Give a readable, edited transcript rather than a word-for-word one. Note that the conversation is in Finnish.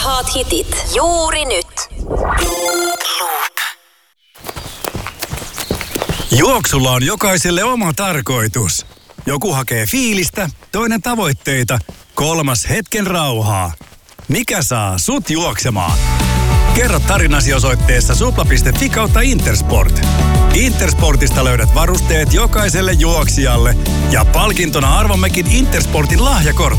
Parhaat hitit juuri nyt. Juoksulla on jokaiselle oma tarkoitus. Joku hakee fiilistä, toinen tavoitteita, kolmas hetken rauhaa. Mikä saa sut juoksemaan? Kerro tarinasi osoitteessa supla.fi/Intersport. Intersportista löydät varusteet jokaiselle juoksijalle ja palkintona arvommekin Intersportin lahjakortti.